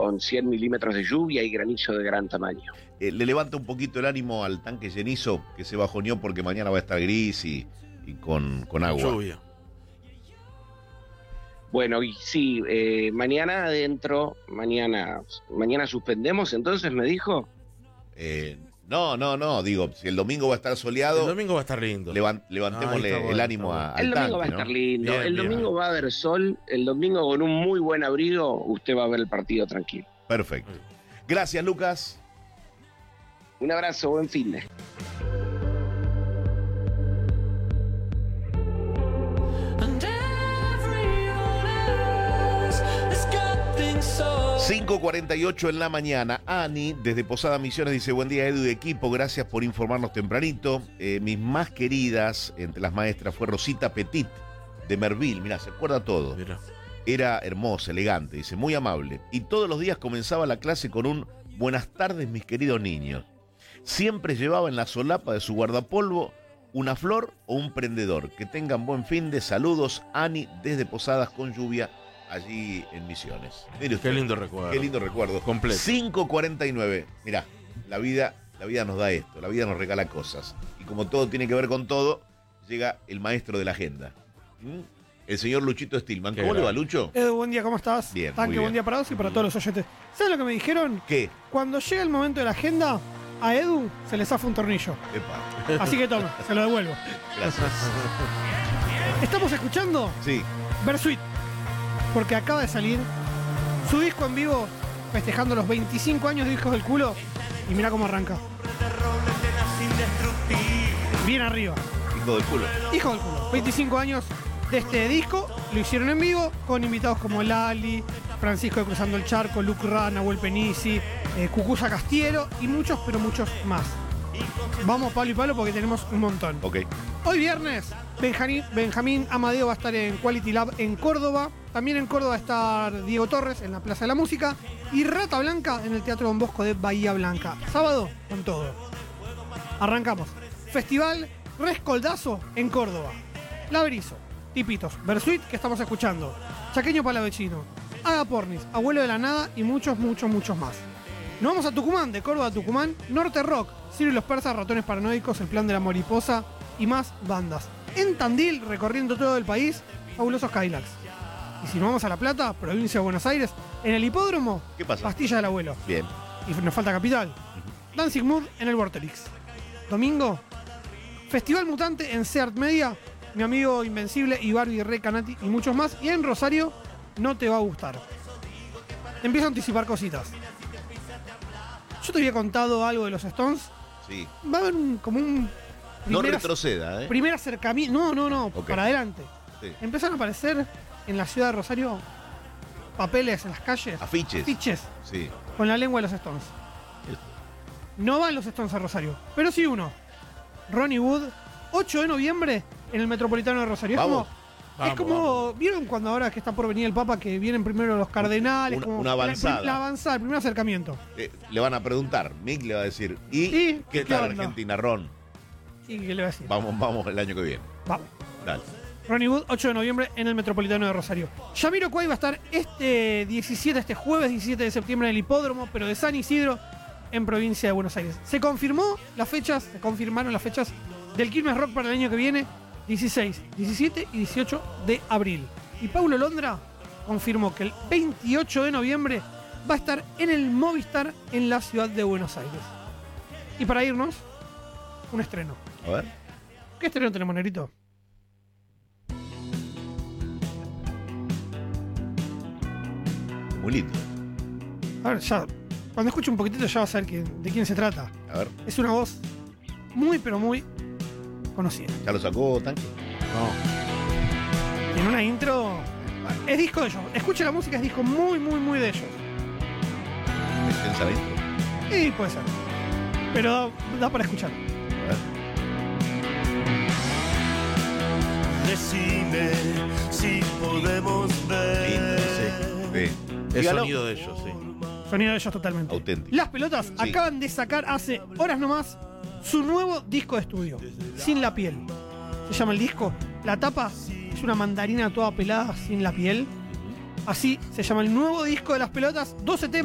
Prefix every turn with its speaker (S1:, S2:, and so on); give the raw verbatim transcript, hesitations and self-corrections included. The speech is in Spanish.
S1: con cien milímetros de lluvia y granizo de gran tamaño.
S2: Eh, le levanta un poquito el ánimo al tanque llenizo, que se bajoneó porque mañana va a estar gris y, y con, con agua.
S3: Lluvia.
S1: Bueno, y sí, eh, mañana adentro, mañana, mañana suspendemos, entonces me dijo.
S2: Eh, no, no, no, digo, si el domingo va a estar soleado.
S3: El domingo va a estar lindo.
S2: Levan, levantémosle
S3: ah, bueno,
S2: el ánimo a, al
S1: El domingo
S2: tanque,
S1: va a
S2: ¿no?
S1: estar lindo,
S3: Bien,
S1: el
S3: bien.
S1: domingo va a haber sol, el domingo con un muy buen abrigo, usted va a ver el partido tranquilo.
S2: Perfecto. Gracias, Lucas.
S1: Un abrazo, buen fin de.
S2: cinco cuarenta y ocho en la mañana. Ani, desde Posada Misiones, dice: buen día, Edu y equipo, gracias por informarnos tempranito. Eh, mis más queridas entre las maestras fue Rosita Petit, de Merville. Mirá, se acuerda todo.
S3: Mira.
S2: Era hermosa, elegante, dice, muy amable. Y todos los días comenzaba la clase con un buenas tardes, mis queridos niños. Siempre llevaba en la solapa de su guardapolvo una flor o un prendedor. Que tengan buen fin de saludos, Ani, desde Posadas con lluvia, allí en Misiones. Mire usted,
S3: Qué lindo recuerdo.
S2: Qué lindo recuerdo.
S3: Completo.
S2: cinco cuarenta y nueve. Mirá, la vida, la vida nos da esto, la vida nos regala cosas. Y como todo tiene que ver con todo, llega el maestro de la agenda. ¿Mm? El señor Luchito Stillman.
S3: Qué
S2: ¿Cómo le va,
S3: grande.
S2: Lucho?
S4: Edu, buen día, ¿cómo estás?
S2: Bien,
S4: Tanque,
S2: muy bien.
S4: buen día para vos y para todos los oyentes. ¿Sabes lo que me dijeron?
S2: ¿Qué?
S4: Cuando llega el momento de la agenda, a Edu se le zafa un tornillo.
S2: Epa.
S4: Así que toma, se lo devuelvo.
S2: Gracias.
S4: Estamos escuchando
S2: Sí.
S4: Versuit, porque acaba de salir su disco en vivo festejando los veinticinco años de Hijos del Culo. Y mira cómo arranca. Bien arriba.
S2: Hijo del culo.
S4: Hijo del Culo. veinticinco años de este disco. Lo hicieron en vivo con invitados como Lali, Francisco de Cruzando el Charco, Luke Ra, Nahuel Penisi, eh, Cucuza Castiero y muchos, pero muchos más. Vamos palo y palo porque tenemos un montón.
S2: Ok.
S4: Hoy viernes, Benjamín, Benjamín Amadeo va a estar en Quality Lab en Córdoba. También en Córdoba va a estar Diego Torres en la Plaza de la Música. Y Rata Blanca en el Teatro Don Bosco de Bahía Blanca. Sábado con todo. Arrancamos. Festival Rescoldazo en Córdoba. Laberizo, Tipitos, Versuit, que estamos escuchando. Chaqueño Palavecino, Aga Pornis, Abuelo de la Nada y muchos, muchos, muchos más. Nos vamos a Tucumán, de Córdoba a Tucumán. Norte Rock, Ciro y los Persas, Ratones Paranoicos, El Plan de la Mariposa y más bandas. En Tandil, recorriendo todo el país, Fabulosos Cadillacs. Y si nos vamos a La Plata, provincia de Buenos Aires, en el hipódromo,
S2: ¿Qué pasa?
S4: Pastilla del Abuelo.
S2: Bien.
S4: Y nos falta Capital. Danzig Mood en el Vorterix. Domingo, Festival Mutante en Seart Media, mi amigo Invencible y Barbie Re Canati y muchos más. Y en Rosario, No Te Va a Gustar. Empiezo a anticipar cositas. Yo te había contado algo de los Stones.
S2: Sí.
S4: Va a haber un, como un...
S2: No
S4: primer ac-
S2: retroceda, ¿eh?
S4: Primer acercamiento. No, no, no.
S2: Ok.
S4: Para adelante.
S2: Sí.
S4: Empiezan a aparecer en la ciudad de Rosario papeles en las calles.
S2: Afiches.
S4: Afiches
S2: Sí.
S4: con la lengua de los Stones. No van los Stones a Rosario, pero sí uno. Ronnie Wood, ocho de noviembre en el Metropolitano de Rosario. Es
S2: Vamos.
S4: como,
S3: Vamos,
S4: es como ¿vieron cuando ahora que está por venir el Papa que vienen primero los cardenales?
S2: Una-
S4: como
S2: una avanzada.
S4: La, la avanzada, el primer acercamiento.
S2: Eh, le van a preguntar. Mick le va a decir. ¿Y,
S4: ¿Y
S2: qué
S4: qué
S2: tal
S4: onda?
S2: Argentina, Ron?
S4: ¿Y qué le va a decir?
S2: Vamos, vamos el año que viene.
S4: Vamos.
S2: Dale.
S4: Ronnie Wood, ocho de noviembre en el Metropolitano de Rosario. Jamiroquai va a estar este diecisiete, este jueves diecisiete de septiembre en el hipódromo, pero de San Isidro, en provincia de Buenos Aires. Se confirmó las fechas, se confirmaron las fechas del Quilmes Rock para el año que viene, dieciséis, diecisiete y dieciocho de abril. Y Paulo Londra confirmó que el veintiocho de noviembre va a estar en el Movistar en la ciudad de Buenos Aires. Y para irnos, un estreno.
S2: A ver.
S4: ¿Qué estreno tenemos, Negrito?
S2: Muy lindo.
S4: A ver, ya, cuando escuche un poquitito ya vas a saber que- de quién se trata.
S2: A ver.
S4: Es una voz muy, pero muy conocida.
S2: ¿Ya lo sacó, Tanque?
S3: No.
S4: En una intro, es disco de ellos. Escuche la música, es disco muy, muy, muy de ellos.
S2: Extensa la intro.
S4: Y puede ser. Pero da, da para escuchar.
S2: A ver.
S5: Decime si podemos ver.
S2: Lindo, sí. Sí.
S3: El
S2: Dígalo.
S3: sonido de ellos, sí.
S4: Sonido de ellos totalmente.
S2: Auténtico.
S4: Las Pelotas
S2: Sí.
S4: acaban de sacar hace horas nomás su nuevo disco de estudio, Sin la Piel. Se llama el disco. La tapa es una mandarina toda pelada sin la piel. Así se llama el nuevo disco de Las Pelotas. doce temas.